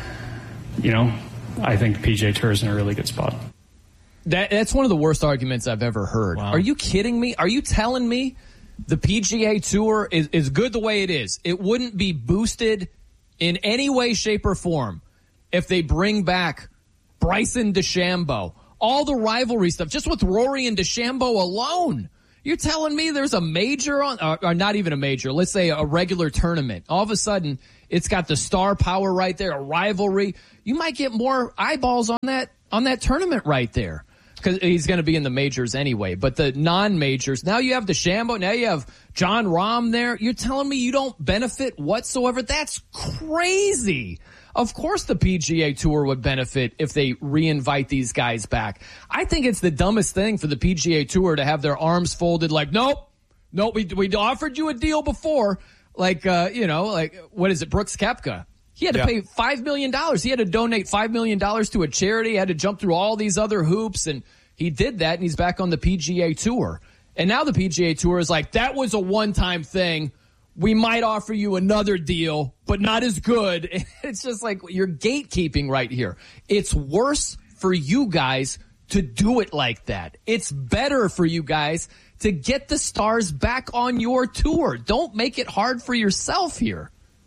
I think the PGA Tour is in a really good spot. That's one of the worst arguments I've ever heard. Wow. Are you kidding me? Are you telling me the PGA Tour is good the way it is? It wouldn't be boosted in any way, shape, or form if they bring back Bryson DeChambeau, all the rivalry stuff, just with Rory and DeChambeau alone. You're telling me there's a major or not even a major, let's say a regular tournament. All of a sudden, it's got the star power right there, a rivalry. You might get more eyeballs on that tournament right there because he's going to be in the majors anyway. But the non-majors, now you have DeChambeau, now you have Jon Rahm there. You're telling me you don't benefit whatsoever? That's crazy. Of course the PGA Tour would benefit if they re-invite these guys back. I think it's the dumbest thing for the PGA Tour to have their arms folded like, nope, we offered you a deal before. Like, what is it, Brooks Koepka? He had to pay $5 million. He had to donate $5 million to a charity. He had to jump through all these other hoops, and he did that, and he's back on the PGA Tour. And now the PGA Tour is like, that was a one-time thing. We might offer you another deal, but not as good. It's just like you're gatekeeping right here. It's worse for you guys to do it like that. It's better for you guys to get the stars back on your tour. Don't make it hard for yourself here.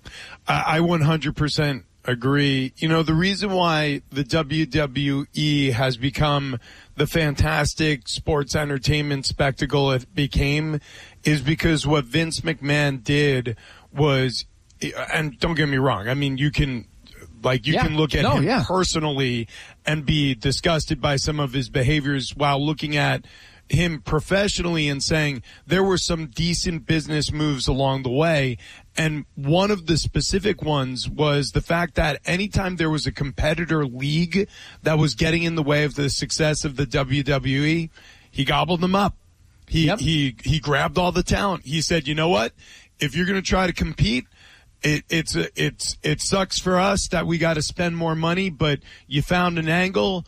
I 100% agree. The reason why the WWE has become the fantastic sports entertainment spectacle it became is because what Vince McMahon did was, and don't get me wrong, I mean, you can look at him personally and be disgusted by some of his behaviors while looking at him professionally and saying there were some decent business moves along the way. And one of the specific ones was the fact that anytime there was a competitor league that was getting in the way of the success of the WWE, he gobbled them up. He grabbed all the talent. He said, you know what? If you're going to try to compete, it sucks for us that we got to spend more money, but you found an angle.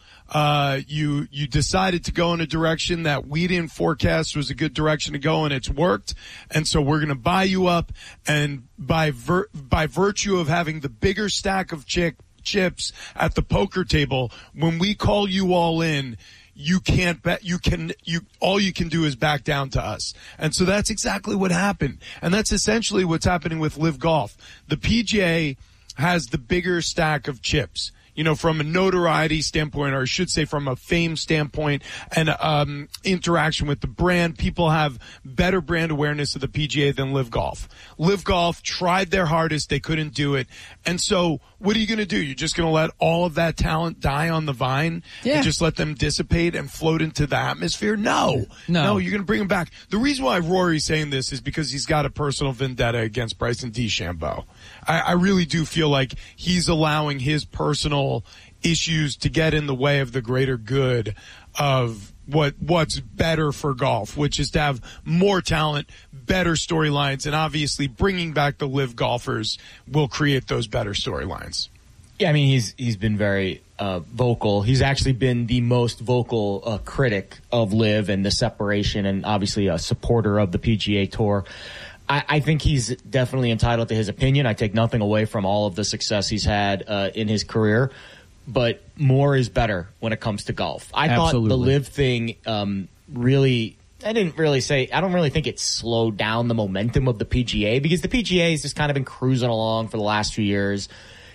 You decided to go in a direction that we didn't forecast was a good direction to go, and it's worked. And so we're going to buy you up. And by virtue of having the bigger stack of chips at the poker table, when we call you all in, you can't bet. All you can do is back down to us. And so that's exactly what happened. And that's essentially what's happening with Live Golf. The PGA has the bigger stack of chips. From a notoriety standpoint, or I should say from a fame standpoint and interaction with the brand, people have better brand awareness of the PGA than Live Golf. Live Golf tried their hardest. They couldn't do it. And so what are you going to do? You're just going to let all of that talent die on the vine and just let them dissipate and float into the atmosphere? No, you're going to bring them back. The reason why Rory's saying this is because he's got a personal vendetta against Bryson DeChambeau. I really do feel like he's allowing his personal issues to get in the way of the greater good of what's better for golf, which is to have more talent, better storylines, and obviously bringing back the Live golfers will create those better storylines. Yeah, I mean, he's been very vocal. He's actually been the most vocal critic of Live and the separation, and obviously a supporter of the PGA Tour. I think he's definitely entitled to his opinion. I take nothing away from all of the success he's had in his career, but more is better when it comes to golf. I thought the Live thing really, I don't really think it slowed down the momentum of the PGA, because the PGA has just kind of been cruising along for the last few years.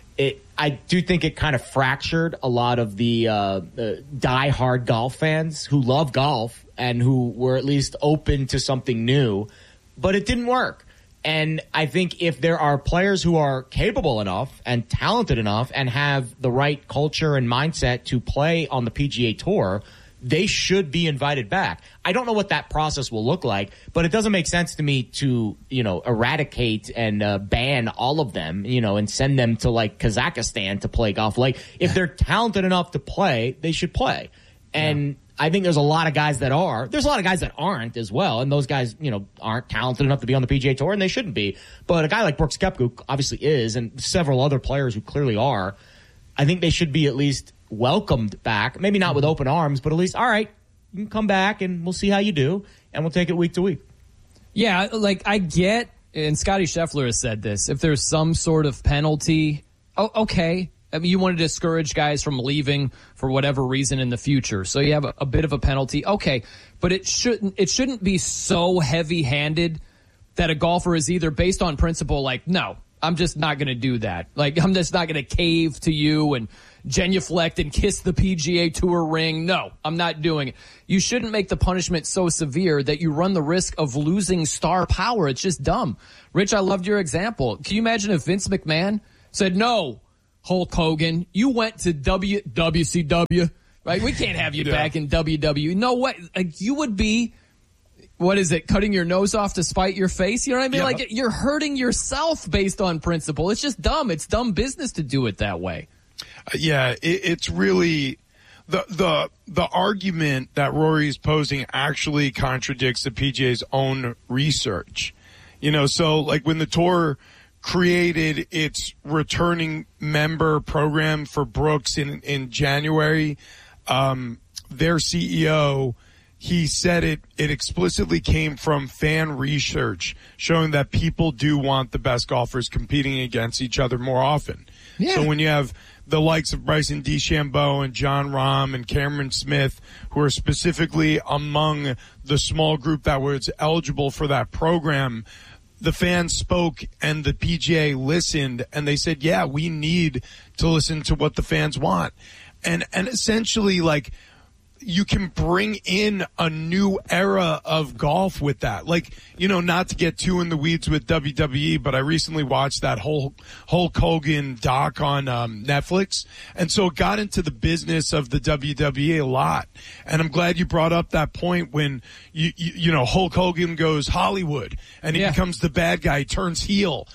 I do think it kind of fractured a lot of the die-hard golf fans who love golf and who were at least open to something new. But it didn't work. And I think if there are players who are capable enough and talented enough and have the right culture and mindset to play on the PGA Tour, they should be invited back. I don't know what that process will look like, but it doesn't make sense to me to, eradicate and ban all of them, and send them to like Kazakhstan to play golf. Like, if they're talented enough to play, they should play. And I think there's a lot of guys that are. There's a lot of guys that aren't as well, and those guys, aren't talented enough to be on the PGA Tour, and they shouldn't be. But a guy like Brooks Koepka, who obviously is, and several other players who clearly are, I think they should be at least welcomed back. Maybe not with open arms, but at least, all right, you can come back, and we'll see how you do, and we'll take it week to week. Yeah, like, I get and Scotty Scheffler has said this, if there's some sort of penalty, okay. I mean, you want to discourage guys from leaving for whatever reason in the future. So you have a bit of a penalty. Okay. But it shouldn't be so heavy-handed that a golfer is either based on principle like, no, I'm just not going to do that. Like, I'm just not going to cave to you and genuflect and kiss the PGA Tour ring. No, I'm not doing it. You shouldn't make the punishment so severe that you run the risk of losing star power. It's just dumb. Rich, I loved your example. Can you imagine if Vince McMahon said, no, Hulk Hogan, you went to WCW, right? We can't have you back in WWE. No way. Like, you would be, what is it, cutting your nose off to spite your face? You know what I mean? Like, you're hurting yourself based on principle. It's just dumb. It's dumb business to do it that way. It's really the argument that Rory is posing actually contradicts the PGA's own research. So like when the tour created its returning member program for Brooks in January, their CEO, he said it explicitly came from fan research showing that people do want the best golfers competing against each other more often. Yeah. So when you have the likes of Bryson DeChambeau and Jon Rahm and Cameron Smith, who are specifically among the small group that was eligible for that program, the fans spoke and the PGA listened, and they said, yeah, we need to listen to what the fans want. And essentially, like, you can bring in a new era of golf with that. Like, not to get too in the weeds with WWE, but I recently watched that Hulk Hogan doc on Netflix. And so it got into the business of the WWE a lot. And I'm glad you brought up that point when, Hulk Hogan goes Hollywood and he becomes the bad guy, he turns heel,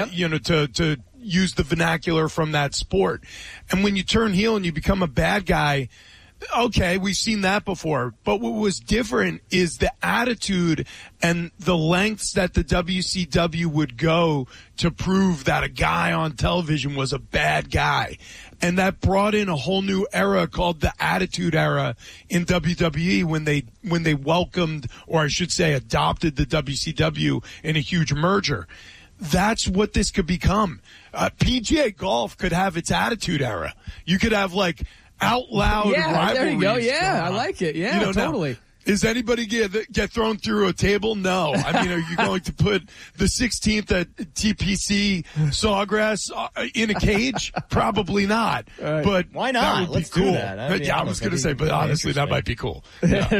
to use the vernacular from that sport. And when you turn heel and you become a bad guy, okay, we've seen that before. But what was different is the attitude and the lengths that the WCW would go to prove that a guy on television was a bad guy. And that brought in a whole new era called the Attitude Era in WWE when they welcomed, or I should say adopted, the WCW in a huge merger. That's what this could become. PGA Golf could have its Attitude Era. You could have like out loud rivalries. There you go. Yeah, I like it. Yeah, totally. Now, is anybody get thrown through a table? No. I mean, are you going to put the 16th at TPC Sawgrass in a cage? Probably not. But why not? That would Let's be cool. Do that. I was going to say, but honestly, that might be cool. Yeah.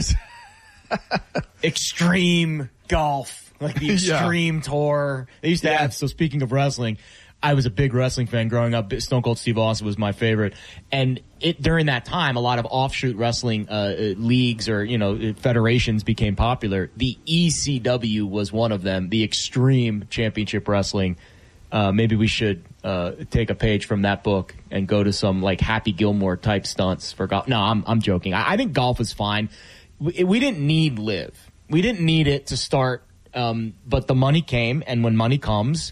Extreme golf, like the Extreme Tour. They used to have. So speaking of wrestling, I was a big wrestling fan growing up. Stone Cold Steve Austin was my favorite. And during that time, a lot of offshoot wrestling leagues or, federations became popular. The ECW was one of them, the Extreme Championship Wrestling. Maybe we should take a page from that book and go to some like Happy Gilmore type stunts for golf. No, I'm joking. I think golf is fine. We didn't need LIV. We didn't need it to start, but the money came, and when money comes,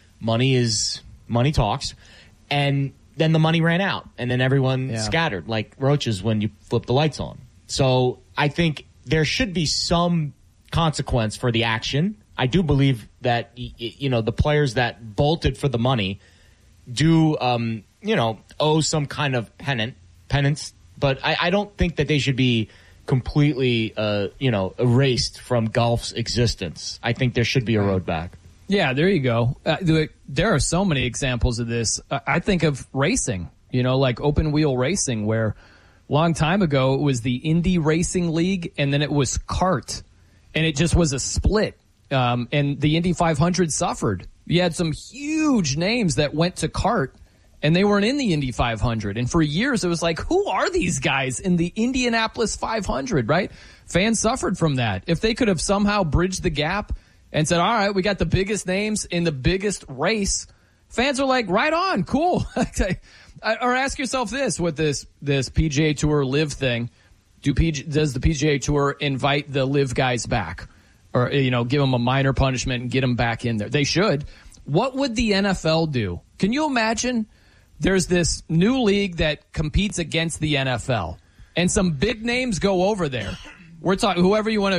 money talks, and then the money ran out, and then everyone scattered like roaches when you flip the lights on. So I think there should be some consequence for the action. I do believe that, the players that bolted for the money do, owe some kind of penance, but I don't think that they should be completely, erased from golf's existence. I think there should be a road back. Yeah, there you go. There are so many examples of this. I think of racing, like open wheel racing, where a long time ago it was the Indy Racing League, and then it was CART, and it just was a split. And the Indy 500 suffered. You had some huge names that went to CART, and they weren't in the Indy 500. And for years, it was like, who are these guys in the Indianapolis 500, right? Fans suffered from that. If they could have somehow bridged the gap and said, all right, we got the biggest names in the biggest race, fans are like, right on, cool. Or ask yourself this, with this PGA Tour LIV thing, does the PGA Tour invite the LIV guys back? Or, give them a minor punishment and get them back in there? They should. What would the NFL do? Can you imagine there's this new league that competes against the NFL, and some big names go over there? We're talking whoever you want to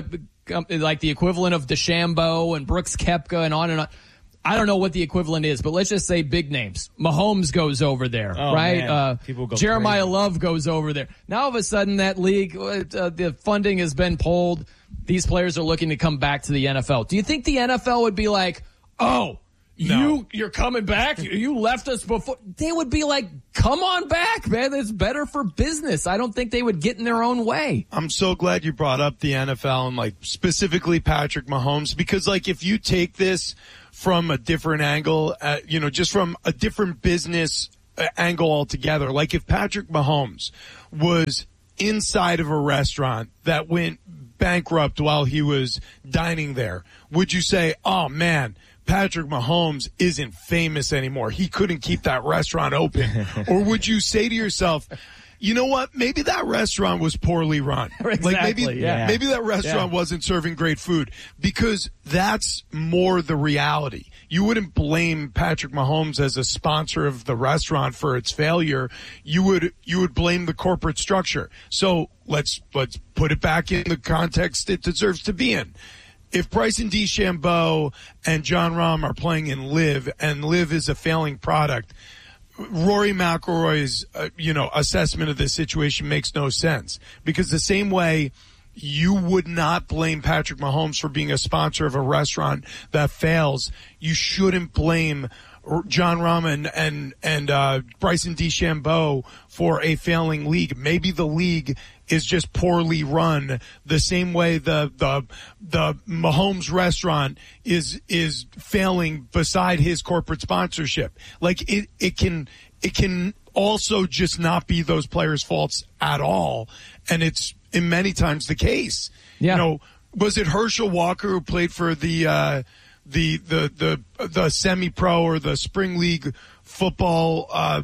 like the equivalent of DeChambeau and Brooks Koepka and on and on. I don't know what the equivalent is, but let's just say big names. Mahomes goes over there, right? People go Jeremiah crazy. Love goes over there. Now, all of a sudden, that league, the funding has been pulled. These players are looking to come back to the NFL. Do you think the NFL would be like, oh, No. you're coming back? You left us before. They would be like, come on back, man. It's better for business. I don't think they would get in their own way. I'm so glad you brought up the NFL and like specifically Patrick Mahomes, because like if you take this from a different angle, just from a different business angle altogether, like if Patrick Mahomes was inside of a restaurant that went bankrupt while he was dining there, would you say, oh man, Patrick Mahomes isn't famous anymore, he couldn't keep that restaurant open? Or would you say to yourself, you know what? Maybe that restaurant was poorly run. Exactly, Like maybe that restaurant wasn't serving great food, because that's more the reality. You wouldn't blame Patrick Mahomes as a sponsor of the restaurant for its failure. You would blame the corporate structure. So let's put it back in the context it deserves to be in. If Bryson DeChambeau and Jon Rahm are playing in LIV, and LIV is a failing product, Rory McIlroy's, assessment of this situation makes no sense, because the same way you would not blame Patrick Mahomes for being a sponsor of a restaurant that fails, you shouldn't blame Jon Rahm and Bryson DeChambeau for a failing league. Maybe the league is just poorly run, the same way the Mahomes restaurant is failing beside his corporate sponsorship. Like it can also just not be those players' faults at all, and it's in many times the case. Yeah. Was it Herschel Walker who played for the semi-pro or the spring league football?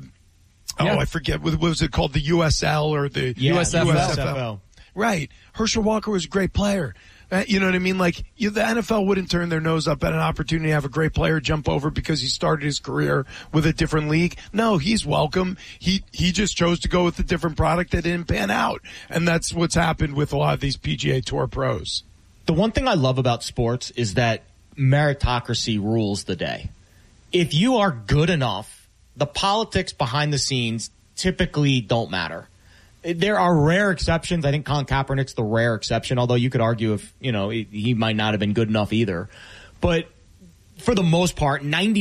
I forget. What was it called? The USL or the USFL. Right. Herschel Walker was a great player. You know what I mean? Like, the NFL wouldn't turn their nose up at an opportunity to have a great player jump over because he started his career with a different league. No, he's welcome. He just chose to go with a different product that didn't pan out. And that's what's happened with a lot of these PGA Tour pros. The one thing I love about sports is that meritocracy rules the day. If you are good enough, the politics behind the scenes typically don't matter. There are rare exceptions. I think Colin Kaepernick's the rare exception, although you could argue if, he might not have been good enough either. But for the most part,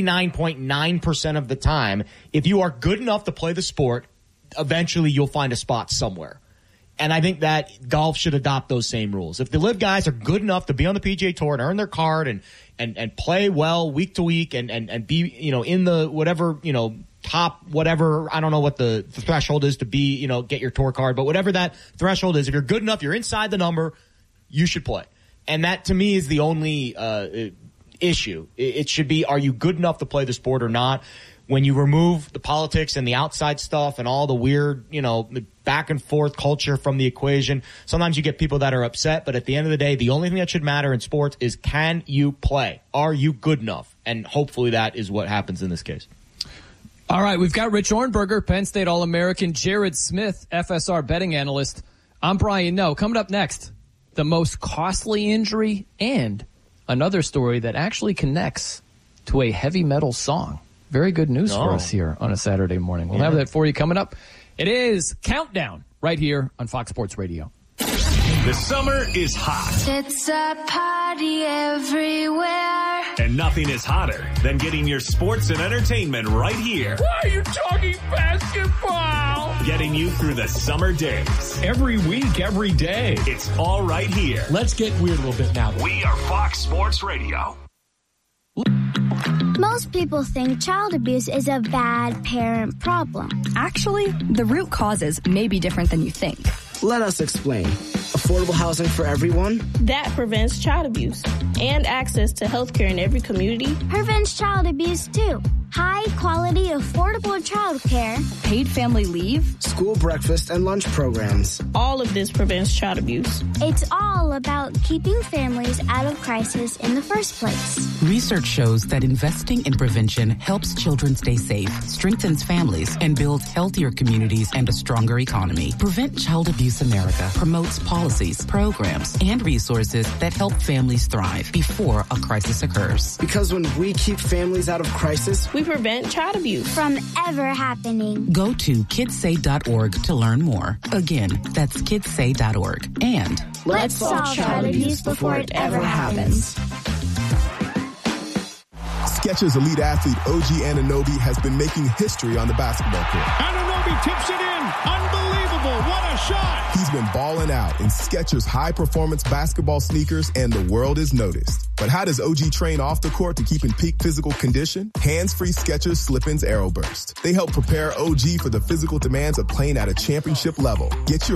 99.9% of the time, if you are good enough to play the sport, eventually you'll find a spot somewhere. And I think that golf should adopt those same rules. If the LIV guys are good enough to be on the PGA Tour and earn their card and play well week to week and be, in the whatever, top whatever, I don't know what the threshold is to be, get your tour card, but whatever that threshold is, if you're good enough, you're inside the number, you should play. And that to me is the only issue. It should be, are you good enough to play the sport or not? When you remove the politics and the outside stuff and all the weird, back and forth culture from the equation, sometimes you get people that are upset, but at the end of the day, the only thing that should matter in sports is, can you play? Are you good enough? And hopefully that is what happens in this case. All right, we've got Rich Ornberger, Penn State All-American, Jared Smith, FSR betting analyst. I'm Brian Noe. Coming up next, the most costly injury and another story that actually connects to a heavy metal song. Very good news for us here on a Saturday morning. We'll have that for you coming up. It is Countdown right here on Fox Sports Radio. The summer is hot. It's a party everywhere. And nothing is hotter than getting your sports and entertainment right here. Why are you talking basketball? Getting you through the summer days. Every week, every day. It's all right here. Let's get weird a little bit now. We are Fox Sports Radio. Most people think child abuse is a bad parent problem. Actually, the root causes may be different than you think. Let us explain. Affordable housing for everyone? That prevents child abuse and access to health care in every community. Prevents child abuse too. High-quality, affordable childcare. Paid family leave. School breakfast and lunch programs. All of this prevents child abuse. It's all about keeping families out of crisis in the first place. Research shows that investing in prevention helps children stay safe, strengthens families, and builds healthier communities and a stronger economy. Prevent Child Abuse America promotes policies, programs, and resources that help families thrive before a crisis occurs. Because when we keep families out of crisis, we prevent child abuse from ever happening. Go to kidssay.org to learn more. Again, that's kidssay.org. And let's solve child abuse before it ever happens. Skechers elite athlete OG Anunoby has been making history on the basketball court. Anunoby tips it in. Unbelievable. What a shot. He's been balling out in Skechers high-performance basketball sneakers, and the world is noticed. But how does OG train off the court to keep in peak physical condition? Hands-free Skechers Slip-ins Aeroburst. They help prepare OG for the physical demands of playing at a championship level. Get your